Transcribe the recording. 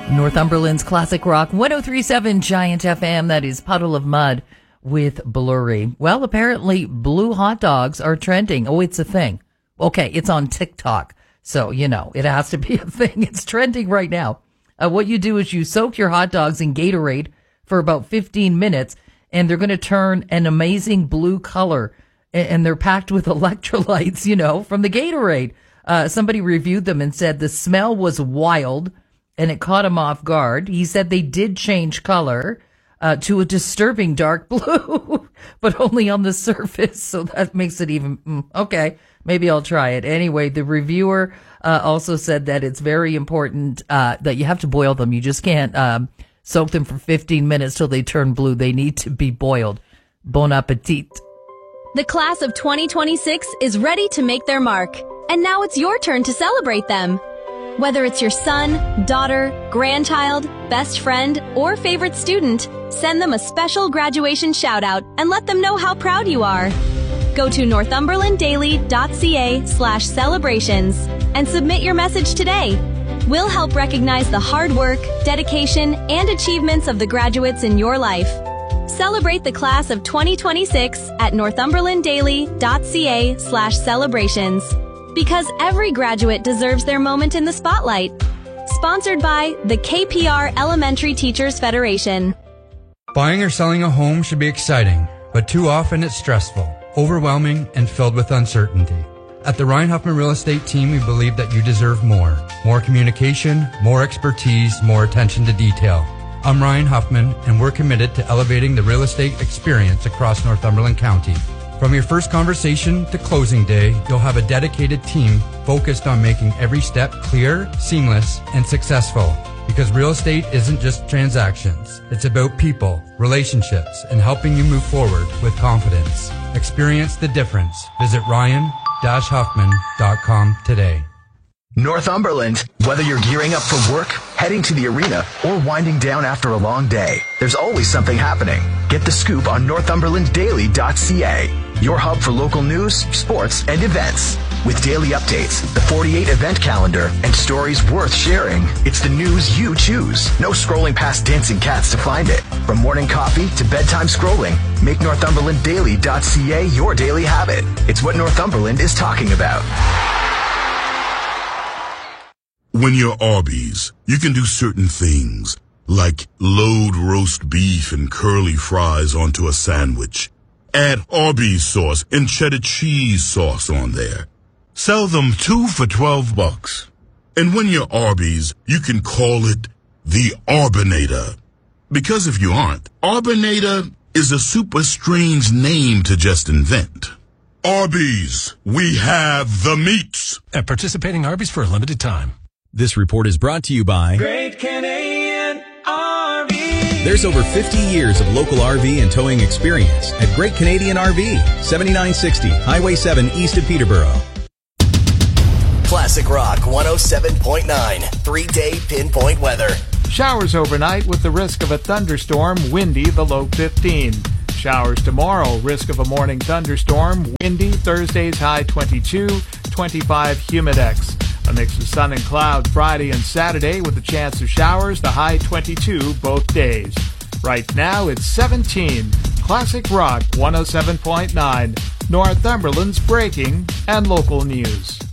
Northumberland's Classic Rock 103.7 Giant FM. That is Puddle of Mud with Blurry. Well, apparently blue hot dogs are trending. Oh, it's a thing. Okay, it's on TikTok. So, it has to be a thing. It's trending right now. What you do is you soak your hot dogs in Gatorade for about 15 minutes, and they're going to turn an amazing blue color. And they're packed with electrolytes, from the Gatorade. Somebody reviewed them and said the smell was wild, and it caught him off guard. He said they did change color to a disturbing dark blue, but only on the surface. So that makes it even, okay, maybe I'll try it. Anyway, the reviewer also said that it's very important that you have to boil them. You just can't soak them for 15 minutes till they turn blue. They need to be boiled. Bon appetit. The class of 2026 is ready to make their mark, and now it's your turn to celebrate them. Whether it's your son, daughter, grandchild, best friend, or favorite student, send them a special graduation shout-out and let them know how proud you are. Go to northumberlanddaily.ca/celebrations and submit your message today. We'll help recognize the hard work, dedication, and achievements of the graduates in your life. Celebrate the class of 2026 at northumberlanddaily.ca/celebrations. Because every graduate deserves their moment in the spotlight. Sponsored by the KPR Elementary Teachers Federation. Buying or selling a home should be exciting, but too often it's stressful, overwhelming, and filled with uncertainty. At the Ryan Huffman Real Estate Team, we believe that you deserve more. More communication, more expertise, more attention to detail. I'm Ryan Huffman, and we're committed to elevating the real estate experience across Northumberland County. From your first conversation to closing day, you'll have a dedicated team focused on making every step clear, seamless, and successful. Because real estate isn't just transactions. It's about people, relationships, and helping you move forward with confidence. Experience the difference. Visit ryan-huffman.com today. Northumberland, whether you're gearing up for work, heading to the arena, or winding down after a long day, there's always something happening. Get the scoop on northumberlanddaily.ca, your hub for local news, sports, and events. With daily updates, the 48 event calendar, and stories worth sharing, it's the news you choose. No scrolling past dancing cats to find it. From morning coffee to bedtime scrolling, make northumberlanddaily.ca your daily habit. It's what Northumberland is talking about. When you're Arby's, you can do certain things, like load roast beef and curly fries onto a sandwich. Add Arby's sauce and cheddar cheese sauce on there. Sell them 2 for $12. And when you're Arby's, you can call it the Arbinator. Because if you aren't, Arbinator is a super strange name to just invent. Arby's, we have the meats. At participating Arby's for a limited time. This report is brought to you by Great Canadian RV. There's over 50 years of local RV and towing experience at Great Canadian RV, 7960 Highway 7 east of Peterborough. Classic Rock 107.9, 3-day pinpoint weather. Showers overnight with the risk of a thunderstorm, windy, the low 15. Showers tomorrow, risk of a morning thunderstorm, windy, Thursday's high 22, 25 humidex. A mix of sun and cloud Friday and Saturday with a chance of showers, the high 22 both days. Right now it's 17. Classic Rock 107.9, Northumberland's breaking and local news.